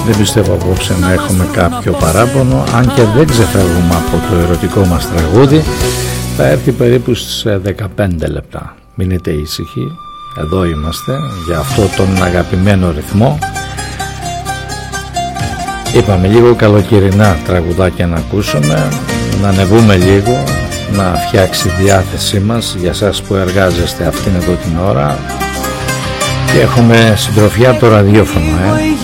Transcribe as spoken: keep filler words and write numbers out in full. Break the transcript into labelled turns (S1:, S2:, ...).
S1: Δεν πιστεύω απόψε να έχουμε κάποιο παράπονο, αν και δεν ξεφεύγουμε από το ερωτικό μας τραγούδι. Θα έρθει περίπου στις δεκαπέντε λεπτά. Μείνετε ήσυχοι, εδώ είμαστε για αυτό τον αγαπημένο ρυθμό. Είπαμε λίγο καλοκαιρινά τραγουδάκια να ακούσουμε, να ανεβούμε λίγο, να φτιάξει η διάθεσή μας για σας που εργάζεστε αυτήν εδώ την ώρα. Και έχουμε συντροφιά από το ραδιόφωνο, ε.